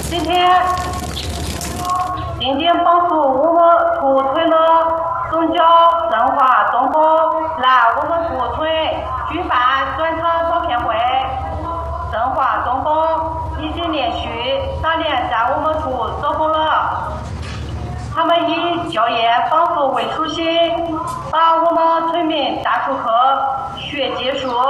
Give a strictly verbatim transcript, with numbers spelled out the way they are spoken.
今天，今天帮助我们土村的宗教文化东风来我们土村举办专场照片会。文化东风已经连续三年在我们土走红了。他们以教研帮助为初心，把我们村民带出去学技术。